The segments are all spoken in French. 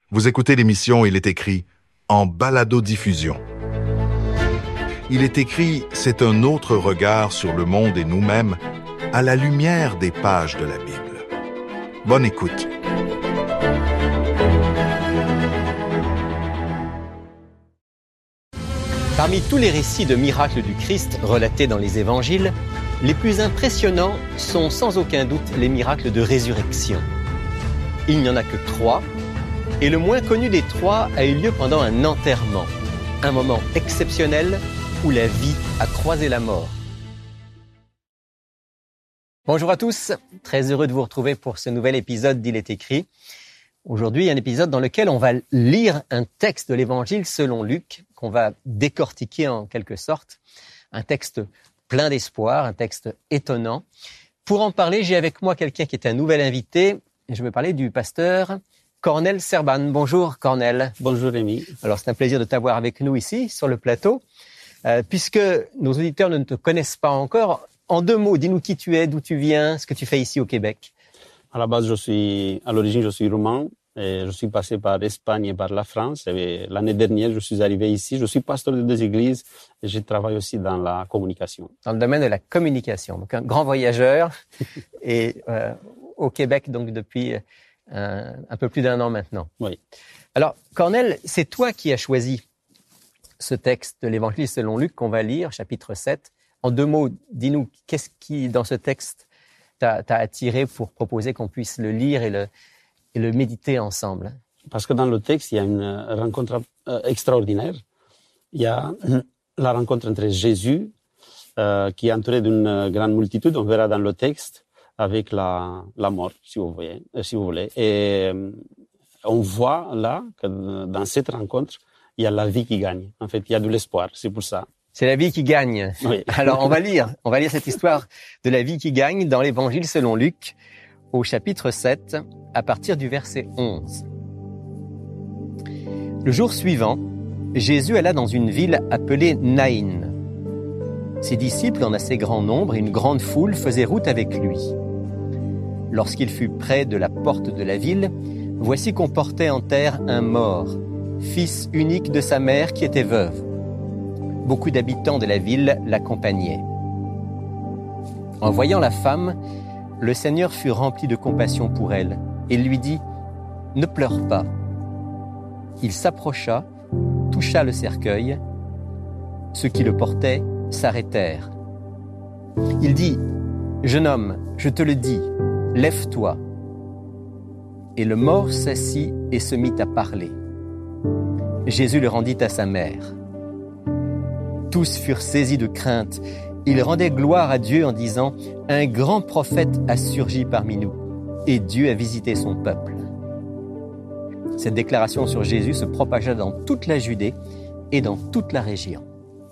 Vous écoutez l'émission Il est écrit en balado-diffusion. Il est écrit, c'est un autre regard sur le monde et nous-mêmes à la lumière des pages de la Bible. Bonne écoute. Parmi tous les récits de miracles du Christ relatés dans les évangiles, les plus impressionnants sont sans aucun doute les miracles de résurrection. Il n'y en a que 3, et le moins connu des 3 a eu lieu pendant un enterrement, un moment exceptionnel où la vie a croisé la mort. Bonjour à tous, très heureux de vous retrouver pour ce nouvel épisode d'Il est écrit. Aujourd'hui, un épisode dans lequel on va lire un texte de l'Évangile selon Luc, qu'on va décortiquer en quelque sorte. Un texte plein d'espoir, un texte étonnant. Pour en parler, j'ai avec moi quelqu'un qui est un nouvel invité. Je vais parler du pasteur Cornel Serban. Bonjour Cornel. Bonjour Rémi. Alors c'est un plaisir de t'avoir avec nous ici, sur le plateau. Puisque nos auditeurs ne te connaissent pas encore, en 2 mots, dis-nous qui tu es, d'où tu viens, ce que tu fais ici au Québec. À la base, à l'origine, je suis roumain. Et je suis passé par l'Espagne et par la France. Et l'année dernière, je suis arrivé ici. Je suis pasteur de 2 églises et je travaille aussi dans la communication. Dans le domaine de la communication. Donc un grand voyageur et au Québec donc depuis un peu plus d'1 an maintenant. Oui. Alors Cornel, c'est toi qui as choisi ce texte de l'Évangile selon Luc qu'on va lire, chapitre 7. En 2 mots, dis-nous, qu'est-ce qui, dans ce texte, t'a attiré pour proposer qu'on puisse le lire et le méditer ensemble? Parce que dans le texte, il y a une rencontre extraordinaire. Il y a la rencontre entre Jésus, qui est entouré d'une grande multitude, on verra dans le texte, avec la mort, si vous voulez. Et on voit là que dans cette rencontre, il y a la vie qui gagne. En fait, il y a de l'espoir, c'est pour ça. C'est la vie qui gagne. Oui. Alors, on va lire cette histoire de la vie qui gagne dans l'Évangile selon Luc, au chapitre 7, à partir du verset 11. Le jour suivant, Jésus alla dans une ville appelée Naïn. Ses disciples, en assez grand nombre et une grande foule, faisaient route avec lui. Lorsqu'il fut près de la porte de la ville, voici qu'on portait en terre un mort, fils unique de sa mère qui était veuve. Beaucoup d'habitants de la ville l'accompagnaient. En voyant la femme, le Seigneur fut rempli de compassion pour elle et lui dit « Ne pleure pas ». Il s'approcha, toucha le cercueil. Ceux qui le portaient s'arrêtèrent. Il dit « Jeune homme, je te le dis, lève-toi ». Et le mort s'assit et se mit à parler. Jésus le rendit à sa mère. Tous furent saisis de crainte. Ils rendaient gloire à Dieu en disant « Un grand prophète a surgi parmi nous, et Dieu a visité son peuple. » Cette déclaration sur Jésus se propagea dans toute la Judée et dans toute la région.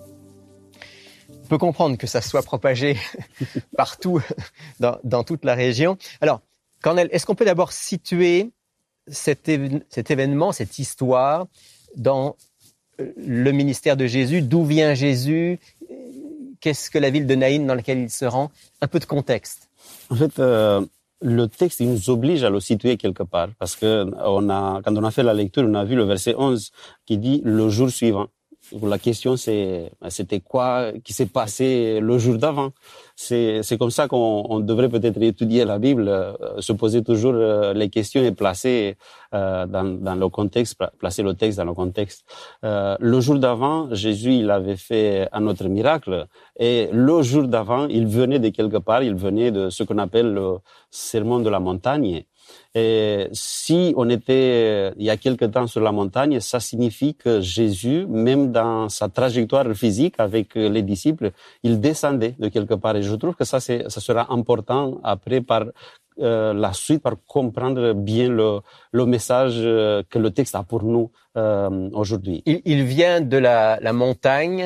On peut comprendre que ça soit propagé partout dans toute la région. Alors, Cornel, est-ce qu'on peut d'abord situer cet événement, cette histoire dans le ministère de Jésus? D'où vient Jésus? Qu'est-ce que la ville de Naïn dans laquelle il se rend? Un peu de contexte. En fait, le texte il nous oblige à le situer quelque part. Parce que quand on a fait la lecture, on a vu le verset 11 qui dit « le jour suivant ». La question, c'était quoi qui s'est passé le jour d'avant? C'est comme ça qu'on devrait peut-être étudier la Bible, se poser toujours les questions et placer dans le contexte, placer le texte dans le contexte. Le jour d'avant, Jésus, il avait fait un autre miracle. Et le jour d'avant, il venait de quelque part, il venait de ce qu'on appelle le sermon de la montagne. Et si on était il y a quelque temps sur la montagne, ça signifie que Jésus, même dans sa trajectoire physique avec les disciples, il descendait de quelque part. Et je trouve que ça sera important après par la suite, par comprendre bien le message que le texte a pour nous aujourd'hui. Il vient de la montagne